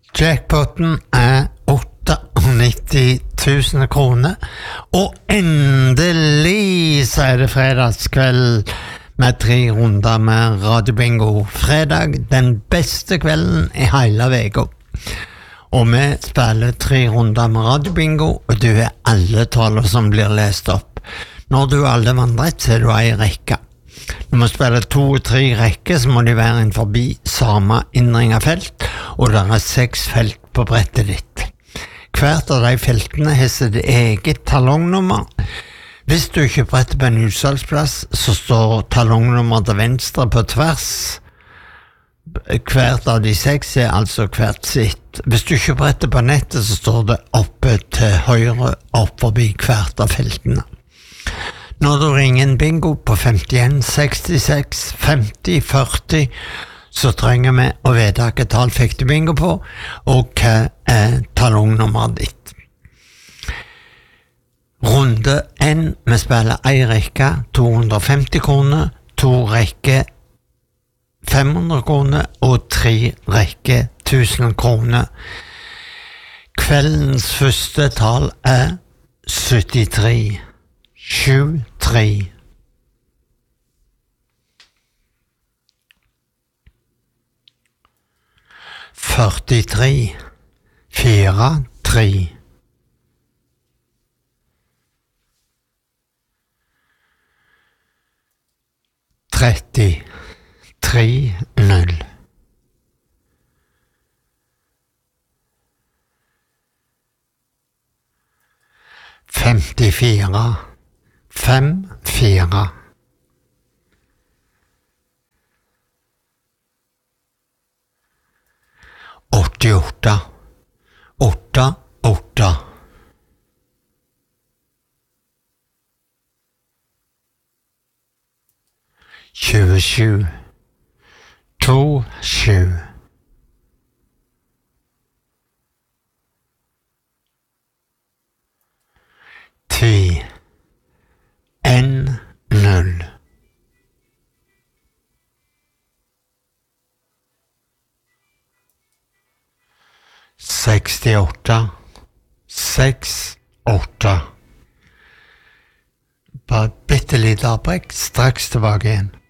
Jackpoten 98 000 kroner, og endelig så det fredagskveld med 3 runder med radiobingo. Fredag, den beste kvelden i hele veka. Og vi spiller 3 runder med radiobingo, og du alle taler som blir lest opp. Når du alle vandret, så du en rekke. Når vi spiller 2 og 3 rekker, så må de være inn forbi samme innring av felt, og det 6 felt på brettet ditt. Hvert av de feltene har sitt eget talongnummer. Hvis du kjøper etter på en utsalgsplass, så står talongnummer til venstre på tvers. Hvert av de 6 altså hvert sitt. Hvis du kjøper etter på nettet, så står det oppe til høyre, opp forbi hvert av feltene. Når du ringer en bingo på 51 66 50 40, så trenger vi å vite hvilket tall fikk du bingo på, og hva talongnummeret ditt. Runde 1, vi spiller 1 rekke, 250 kroner, 2 rekke, 500 kroner, og 3 rekke, 1000 kroner. Kveldens første tall 73. 7-3. Førtitre, 4-3. 30, 3-0. 54, 5-4. 88, 8-8. 27, 2-7. 10, 1-0. 68, 6-8. Bare bitte litt avbrekk, straks tilbake igjen.